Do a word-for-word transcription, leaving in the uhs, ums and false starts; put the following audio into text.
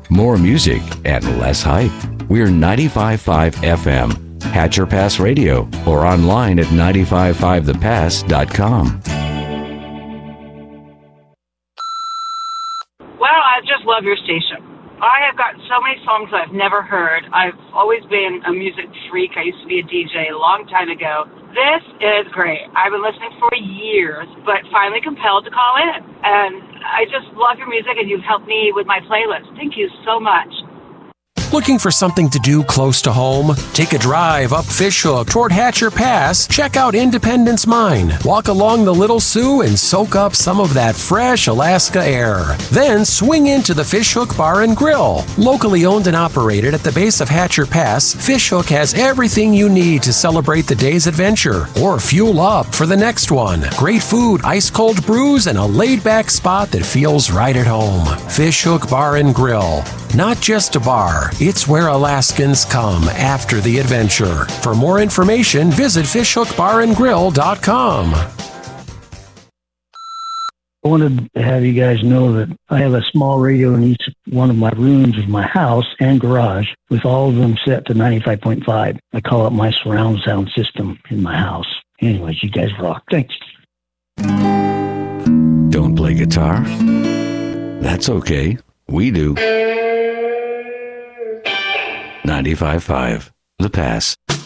More music and less hype. We're ninety-five point five F M, Hatcher Pass Radio, or online at nine five five the pass dot com. Well, I just love your station. I have got so many songs I've never heard. I've always been a music freak. I used to be a D J a long time ago. This is great. I've been listening for years, but finally compelled to call in. And I just love your music, and you've helped me with my playlist. Thank you so much. Looking for something to do close to home? Take a drive up Fishhook toward Hatcher Pass. Check out Independence Mine. Walk along the Little Sioux and soak up some of that fresh Alaska air. Then swing into the Fishhook Bar and Grill. Locally owned and operated at the base of Hatcher Pass, Fishhook has everything you need to celebrate the day's adventure or fuel up for the next one. Great food, ice-cold brews, and a laid-back spot that feels right at home. Fishhook Bar and Grill. Not just a bar, it's where Alaskans come after the adventure. For more information, visit fishhook bar and grill dot com. I wanted to have you guys know that I have a small radio in each one of my rooms of my house and garage, with all of them set to ninety-five point five. I call it my surround sound system in my house. Anyways, you guys rock. Thanks. Don't play guitar? That's okay. We do. ninety-five point five The Pass.